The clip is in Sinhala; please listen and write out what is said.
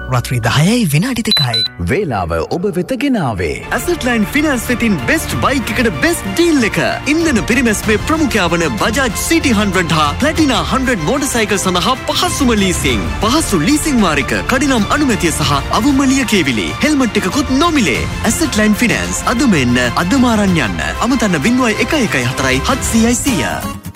රාත්‍රී 10:02. වේලාව ඔබ වෙත ගෙනාවේ Assetline Finance වෙතින් best bike එකට best deal එක. ඉන්ධන පිරිමැස්මේ ප්‍රමුඛයා වන Bajaj City 100 හා Platina 100 motorcycle සඳහා පහසුම leasing. පහසු leasing වාරික, කඩිනම් අනුමැතිය සහ අවම ලියකියවිලි. හෙල්මට් එකකුත් නොමිලේ. Assetline Finance අදම එන්න අදම අරන් යන්න. අමතන්න 0114 700.